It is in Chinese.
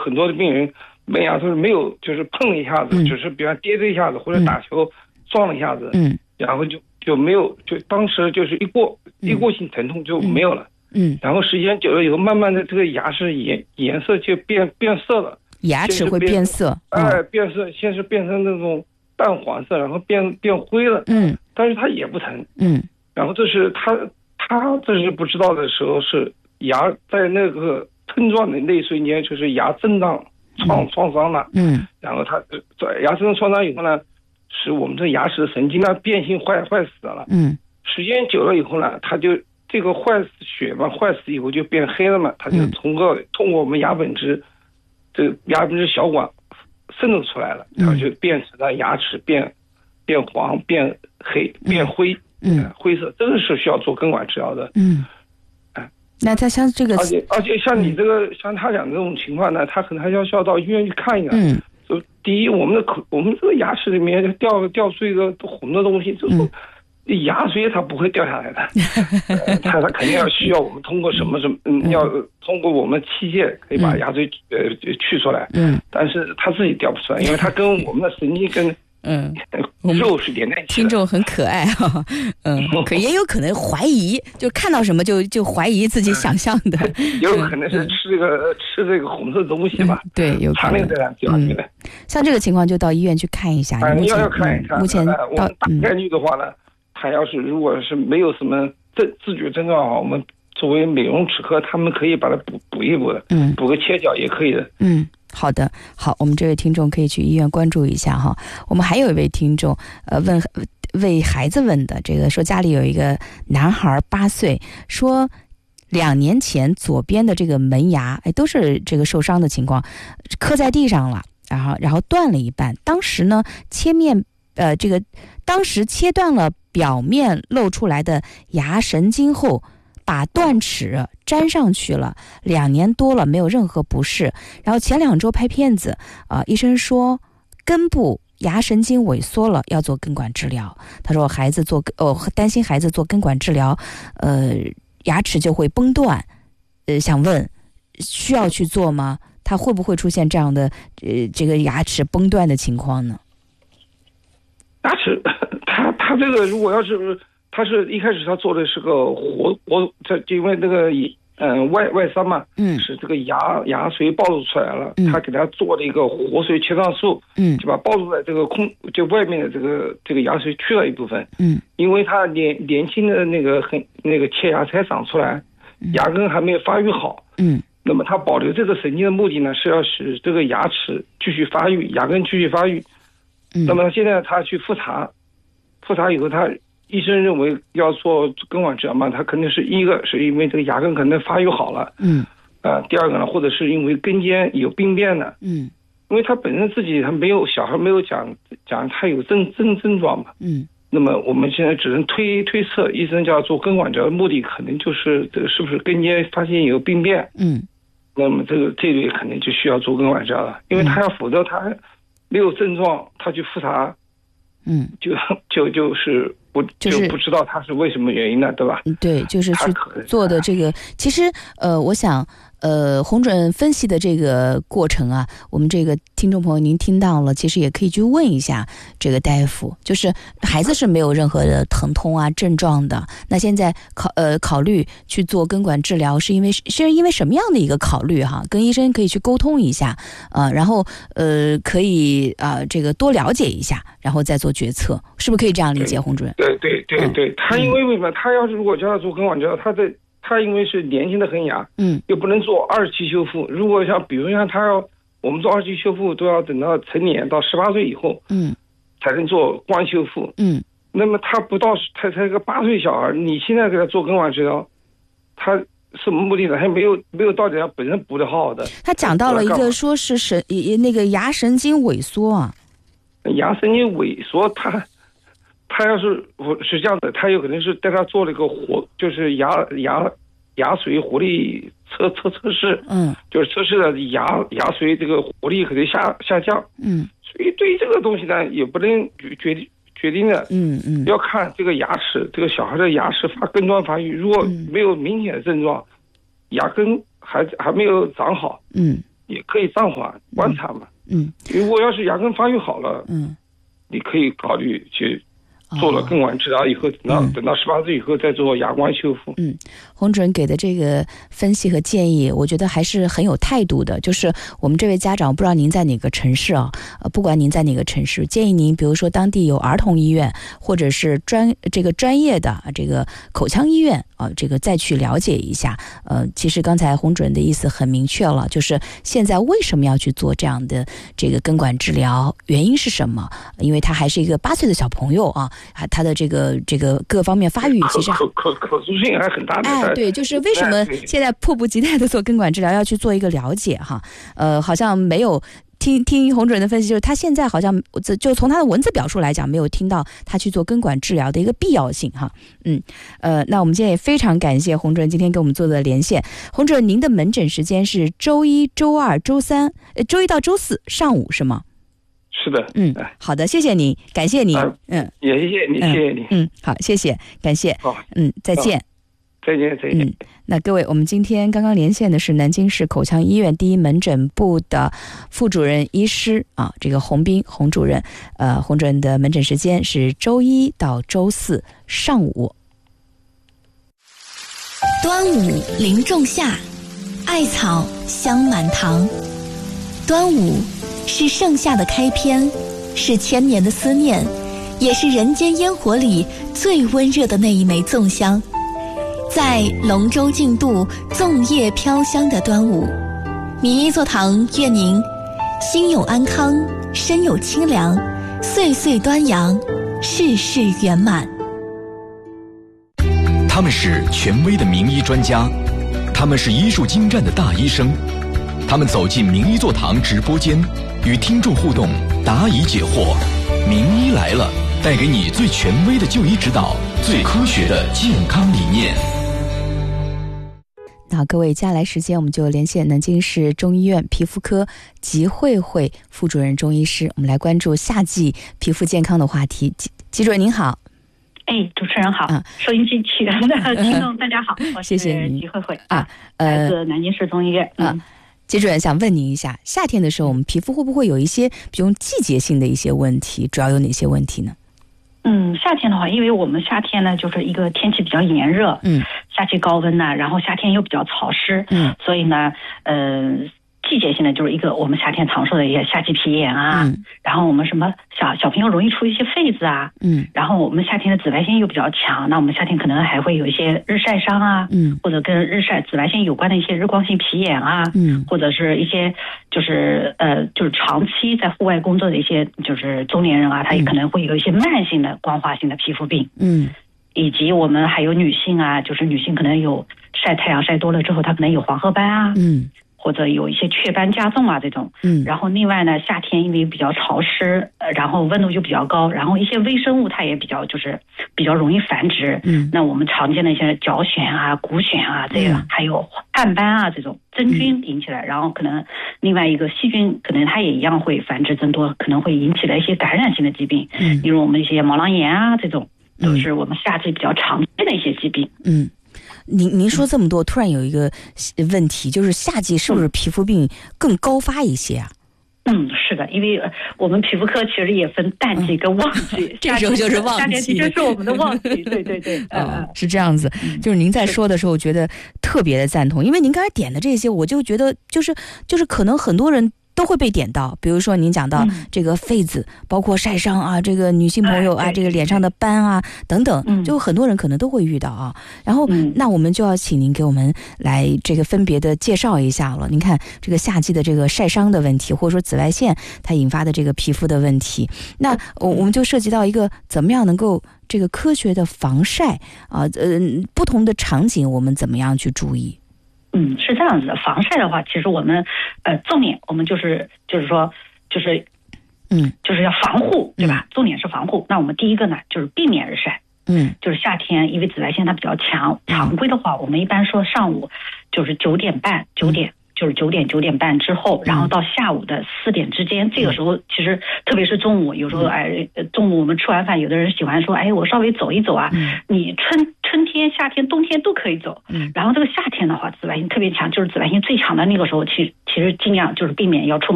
很多的病人门牙都是没有，就是碰了一下子，只是比方跌了一下子或者打球撞了一下子，然后就没有，就当时就是一过性疼痛就没有了，然后时间久了以后，慢慢的这个牙齿颜色就变色了， 牙齿会变色， 变色，先是变成那种淡黄色，然后变灰了，但是它也不疼，然后这是他这是不知道的时候，是牙在那个碰撞的那一瞬间，就是牙震荡创伤了，然后他牙震荡创伤以后呢，使我们这牙齿的神经呢变性坏死了，时间久了以后呢，它就这个血嘛坏死以后就变黑了嘛，它就通过我们牙本质，这个牙本质小管渗透出来了，然后就变成了牙齿变黄、变黑、变灰，灰色，这个是需要做根管治疗的。 那他像这个， 而且像你这个，像他讲这种情况呢，他可能还需要到医院去看一看。就第一，我们这个牙齿里面掉出一个红的东西，就是牙髓它不会掉下来的，它肯定需要我们通过什么要通过我们器械可以把牙髓去出来，但是它自己掉不出来，因为它跟我们的神经跟肉是连在一起的。 听众很可爱哈，可也有可能怀疑，就看到什么就怀疑自己想象的， 有可能是吃这个红色的东西吧， 对，有可能。像这个情况就到医院去看一下。 你要看一看。 目前我们大概率的话呢，他如果是没有什么自觉症状的话，我们作为美容齿科，他们可以把它补一补的，补个切角也可以的。 好的，好，我们这位听众可以去医院关注一下哈。我们还有一位听众，为孩子问的，这个说家里有一个男孩8岁，说2年前左边的这个门牙，都是这个受伤的情况，磕在地上了，然后断了一半。当时呢，当时切断了表面露出来的牙神经后，把断齿粘上去了，2年多了没有任何不适。然后前2周拍片子，医生说根部牙神经萎缩了，要做根管治疗。他说担心孩子做根管治疗，牙齿就会崩断，想问需要去做吗？他会不会出现这样的这个牙齿崩断的情况呢？ 牙齿，他这个如果要是他是一开始他做的是个因为那个外伤嘛，是这个牙髓暴露出来了，他给他做了一个活髓切断术，就把暴露在这个就外面的这个牙髓去了一部分，因为他年轻的那个切牙才长出来，牙根还没有发育好，那么他保留这个神经的目的呢，是要使这个牙齿继续发育，牙根继续发育。那么现在他去复查以后，他医生认为要做根管治疗嘛，他肯定是一个是因为这个牙根可能发育好了，第二个呢，或者是因为根尖有病变的，因为他本身自己小孩没有讲他有症状嘛，那么我们现在只能推测，医生叫做根管治疗的目的可能就是这个是不是根尖发现有病变，那么这类可能就需要做根管治疗了，因为他否则他没有症状，他去复查，就是不知道他是为什么原因的，对吧？对， 就是去做的这个，其实我想洪主任分析的这个过程啊，我们这个听众朋友您听到了，其实也可以去问一下这个大夫，就是孩子是没有任何的疼痛啊症状的，那现在考虑去做根管治疗，是因为什么样的一个考虑哈？跟医生可以去沟通一下，然后可以这个多了解一下，然后再做决策，是不是可以这样理解，洪主任？ 对，他因为为什么他要是如果叫他做根管治疗，他因为是年轻的恒牙，又不能做2期修复。如果比如像我们做2期修复都要等到成年到18岁以后，才能做光修复，那么他他才个8岁小孩，你现在给他做根管治疗，他什么目的呢？还没有到底他本身补得好好的。 他讲到了一个说是那个牙神经萎缩啊， 牙神经萎缩，他要是这样的，他有可能是带他做了一个就是牙髓活力测试，就是测试的牙髓这个活力可能下降，所以对于这个东西呢，也不能决定的，要看这个这个小孩的牙齿根端发育，如果没有明显的症状，牙根还没有长好， 也可以暂缓观察嘛。如果要是牙根发育好了，你可以考虑去做了根管治疗以后，等到18岁以后再做牙冠修复。 洪主任给的这个分析和建议，我觉得还是很有态度的。就是我们这位家长，不知道您在哪个城市啊？不管您在哪个城市，建议您，比如说当地有儿童医院，或者是专业的这个口腔医院啊，这个再去了解一下。其实刚才洪主任的意思很明确了，就是现在为什么要去做这样的这个根管治疗，原因是什么？因为他还是一个8岁的小朋友啊。他的这个各方面发育其实可塑性还很大的。 对，就是为什么现在迫不及待的做根管治疗，要去做一个了解哈。好像没有听洪主任的分析，就是他现在好像就从他的文字表述来讲，没有听到他去做根管治疗的一个必要性哈。那我们今天也非常感谢洪主任今天给我们做的连线。洪主任，您的门诊时间是周一、周二、周三，周一到周四上午是吗？ 是的。 好的，谢谢您，感谢您。 也谢谢你，谢谢你。 好，谢谢，感谢。 好， 再见。 再见。 那各位，我们今天刚刚连线的是南京市口腔医院第一门诊部的副主任医师啊，这个洪斌洪主任。洪主任的门诊时间是周一到周四上午。 端午临仲夏，艾草香满堂。端午是盛夏的开篇，是千年的思念，也是人间烟火里最温热的那一枚粽香。在龙舟竞渡、粽叶飘香的端午，明医座堂愿您心有安康，身有清凉，岁岁端阳，事事圆满。 他们是权威的名医专家，他们是医术精湛的大医生，他们走进名医座堂直播间，与听众互动，答疑解惑。名医来了，带给你最权威的就医指导，最科学的健康理念。 那各位，接下来时间我们就连线南京市中医院皮肤科吉慧慧副主任中医师，我们来关注夏季皮肤健康的话题。吉主任您好。 主持人好，收音机前的听众大家好，我是吉慧慧来自南京市中医院。 吉主任想问您一下，夏天的时候我们皮肤会不会有一些比如季节性的一些问题，主要有哪些问题呢？ 夏天的话，因为我们夏天呢就是一个天气比较炎热，夏季高温呢，然后夏天又比较潮湿，所以呢季节性的就是一个我们夏天常说的一些夏季皮炎啊，然后我们什么小朋友容易出一些痱子啊，然后我们夏天的紫外线又比较强，那我们夏天可能还会有一些日晒伤啊，或者跟紫外线有关的一些日光性皮炎啊，或者是一些就是长期在户外工作的一些就是中年人啊，他也可能会有一些慢性的光滑性的皮肤病，以及我们还有女性啊，就是女性可能有晒太阳晒多了之后，她可能有黄褐斑啊，或者有一些雀斑加重啊这种，然后另外呢，夏天因为比较潮湿，然后温度就比较高，然后一些微生物它也比较容易繁殖，那我们常见的一些脚癣啊、骨癣啊这个，还有汗斑啊这种真菌引起来，然后可能另外一个细菌可能它也一样会繁殖增多，可能会引起了一些感染性的疾病，比如我们一些毛囊炎啊这种，都是我们夏季比较常见的一些疾病。 您说这么多，突然有一个问题，就是夏季是不是皮肤病更高发一些啊？ 是的，因为我们皮肤科其实也分淡季跟旺季， 这时候就是旺季， 夏天的确是我们的旺季，对， 是这样子。就是您在说的时候，我觉得特别的赞同，因为您刚才点的这些，我就觉得就是可能很多人都会被点到，比如说您讲到这个痱子，包括晒伤啊，这个女性朋友啊，这个脸上的斑啊等等，就很多人可能都会遇到啊。然后那我们就要请您给我们来这个分别的介绍一下了。您看这个夏季的这个晒伤的问题，或者说紫外线它引发的这个皮肤的问题，那我们就涉及到一个怎么样能够这个科学的防晒啊，不同的场景我们怎么样去注意？ 是这样子的，防晒的话，其实我们重点我们就是要防护，对吧？重点是防护。那我们第一个呢，就是避免日晒。就是夏天，因为紫外线它比较强，常规的话，我们一般说上午就是9点半、9点就是9点9点半之后，然后到下午的4点之间，这个时候其实特别是中午，有时候中午我们吃完饭，有的人喜欢说，我稍微走一走啊。你春天、夏天、冬天都可以走。然后这个夏天的话，紫外线特别强，就是紫外线最强的那个时候，其实尽量就是避免要出门。